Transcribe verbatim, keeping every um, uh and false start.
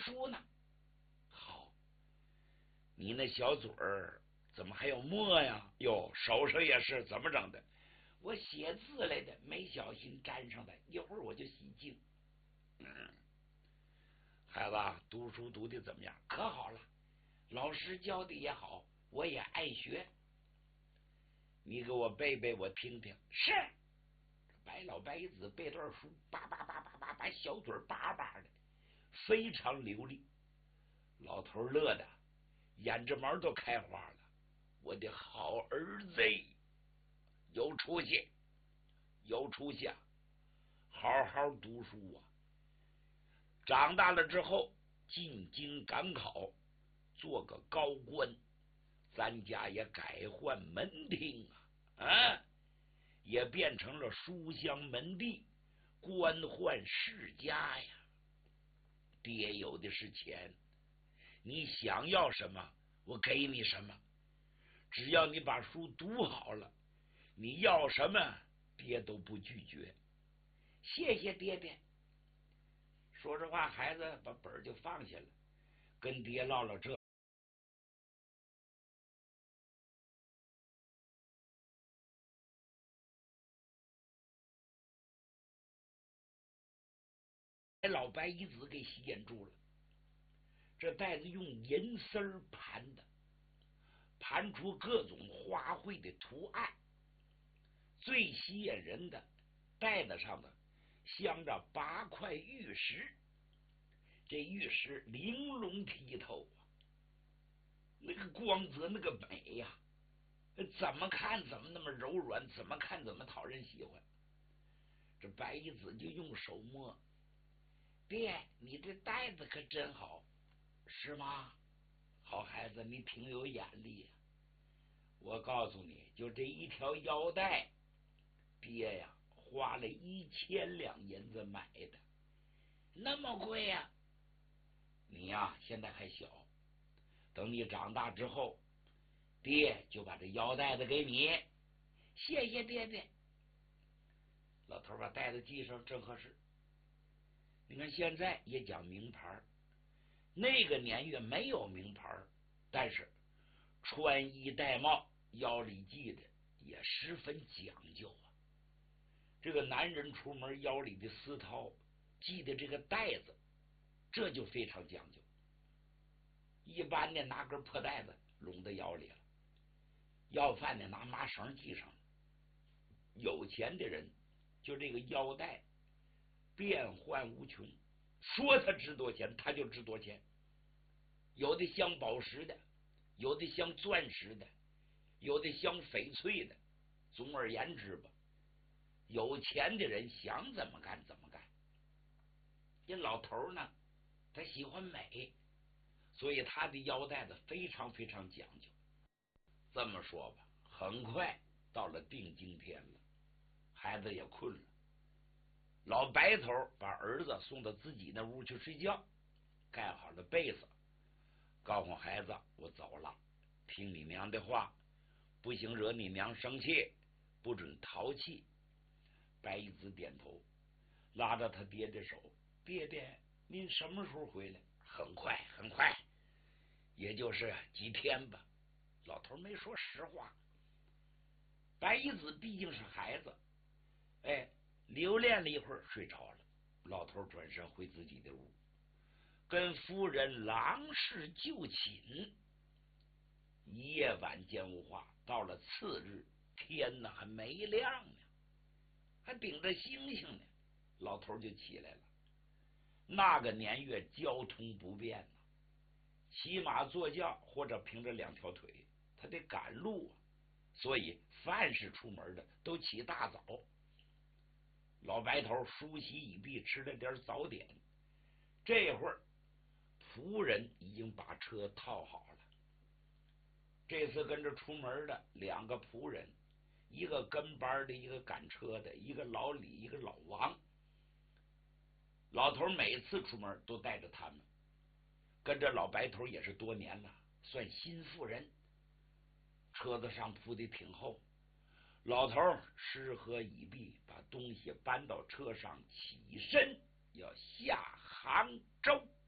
书呢。好，你那小嘴儿怎么还要墨呀？哟，手上也是，怎么整的？我写字来的，没小心沾上的，一会儿我就洗净。嗯，孩子读书读的怎么样？可好了，老师教的也好，我也爱学。你给我背背，我听听。是，白老白子背段书，叭叭叭叭叭，把小嘴叭叭的，非常流利。老头乐的眼睫毛都开花了。我的好儿子，有出息，有出息啊！好好读书啊！长大了之后进京赶考，做个高官，咱家也改换门庭啊，啊，也变成了书香门第，官宦世家呀。爹有的是钱，你想要什么，我给你什么。只要你把书读好了，你要什么，爹都不拒绝。谢谢爹爹。说实话，孩子把本儿就放下了，跟爹唠唠这。老白一子给吸引住了。这袋子用银丝盘的，盘出各种花卉的图案。最吸引人的，袋子上的镶着八块玉石，这玉石玲珑剔透啊，那个光泽，那个美呀、啊，怎么看怎么那么柔软，怎么看怎么讨人喜欢。这白衣子就用手摸，爹，你这袋子可真好。是吗？好孩子，你挺有眼力啊。我告诉你，就这一条腰带，爹呀花了一千两银子买的。那么贵呀、啊？你呀现在还小，等你长大之后，爹就把这腰带子给你。谢谢爹爹。老头把袋子系上正合适。你看现在也讲名牌，那个年月没有名牌，但是穿衣戴帽腰里系的也十分讲究啊。这个男人出门腰里的丝绦系的这个带子，这就非常讲究。一般的拿根破带子拢在腰里了，要饭的拿麻绳系上了。有钱的人就这个腰带变幻无穷，说它值多钱它就值多钱。有的镶宝石的，有的镶钻石的，有的镶翡翠的。总而言之吧，有钱的人想怎么干怎么干。这老头呢，他喜欢美，所以他的腰带子非常非常讲究。这么说吧，很快到了定京天了，孩子也困了。老白头把儿子送到自己那屋去睡觉，盖好了被子，告诉孩子我走了，听你娘的话，不行惹你娘生气，不准淘气。白一子点头，拉着他爹的手，爹爹您什么时候回来？很快很快，也就是几天吧。老头没说实话。白一子毕竟是孩子，哎，留恋了一会儿睡着了。老头转身回自己的屋，跟夫人郎氏就寝。一夜晚间无话，到了次日，天哪还没亮呢，还顶着星星呢，老头就起来了。那个年月交通不便呢，骑马坐轿或者凭着两条腿，他得赶路啊，所以凡是出门的都起大早。老白头梳洗已毕，吃了点早点。这会儿仆人已经把车套好了。这次跟着出门的两个仆人，一个跟班的，一个赶车的，一个老李，一个老王。老头每次出门都带着他们，跟着老白头也是多年了，算新妇人。车子上铺的挺厚，老头吃喝已毕，把东西搬到车上，起身要下杭州。